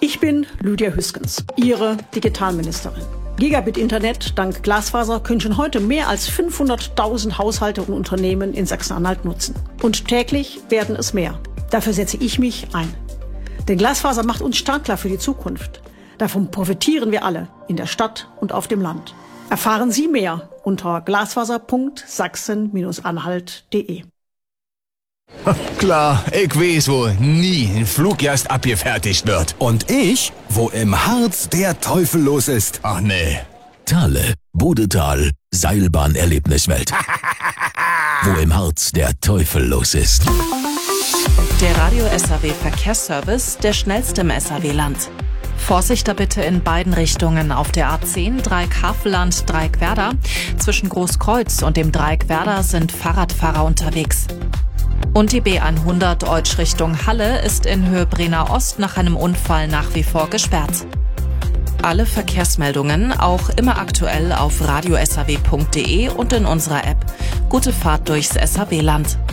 Ich bin Lydia Hüskens, Ihre Digitalministerin. Gigabit-Internet dank Glasfaser können schon heute mehr als 500.000 Haushalte und Unternehmen in Sachsen-Anhalt nutzen. Und täglich werden es mehr. Dafür setze ich mich ein. Denn Glasfaser macht uns startklar für die Zukunft. Davon profitieren wir alle, in der Stadt und auf dem Land. Erfahren Sie mehr unter glasfaser.sachsen-anhalt.de. Klar, ich weiß, wo nie ein Fluggast abgefertigt wird. Und ich, wo im Harz der Teufel los ist. Ach nee. Thale, Bodetal, Seilbahnerlebniswelt. Wo im Harz der Teufel los ist. Der Radio SAW Verkehrsservice, der schnellste im SAW-Land. Vorsicht da bitte in beiden Richtungen auf der A10 Dreieck Havelland, Dreieck Werder. Zwischen Großkreuz und dem Dreieck Werder sind Fahrradfahrer unterwegs. Und die B100 Deutsch Richtung Halle ist in Höhe Brenner Ost nach einem Unfall nach wie vor gesperrt. Alle Verkehrsmeldungen auch immer aktuell auf radiosaw.de und in unserer App. Gute Fahrt durchs SAW-Land.